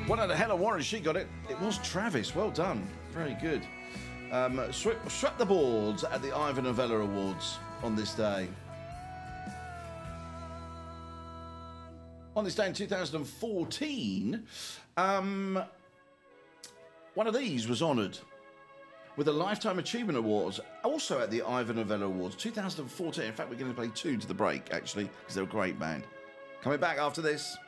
One out of Helen Warren, she got it. It was Travis. Well done. Very good. Swept the boards at the Ivor Novello Awards on this day. On this day in 2014, one of these was honoured with a Lifetime Achievement Awards, also at the Ivor Novello Awards, 2014. In fact, we're going to play two to the break, actually, because they're a great band. Coming back after this.